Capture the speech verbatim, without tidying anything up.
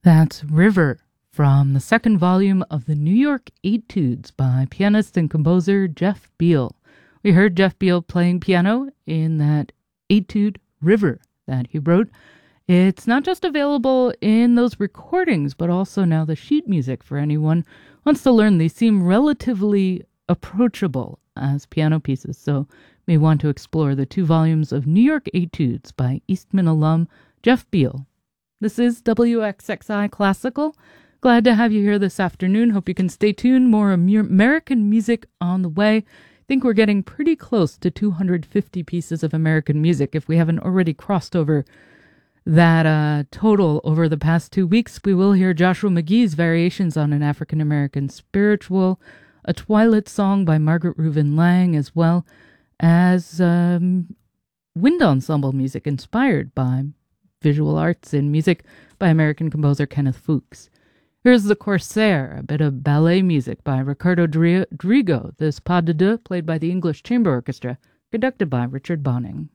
That's River from the second volume of the New York Etudes by pianist and composer Jeff Beal. We heard Jeff Beal playing piano in that etude River that he wrote. It's not just available in those recordings, but also now the sheet music for anyone who wants to learn. They seem relatively approachable as piano pieces, so may want to explore the two volumes of New York Etudes by Eastman alum Jeff Beal. This is W X X I Classical. Glad to have you here this afternoon. Hope you can stay tuned. More American music on the way. I think we're getting pretty close to two hundred fifty pieces of American music if we haven't already crossed over that uh, total over the past two weeks. We will hear Joshua McGee's Variations on an African American Spiritual, A Twilight Song by Margaret Reuven Lang, as well as um, wind ensemble music inspired by visual arts and music by American composer Kenneth Fuchs. Here's The Corsair, a bit of ballet music by Ricardo Drigo, this pas de deux played by the English Chamber Orchestra, conducted by Richard Bonning.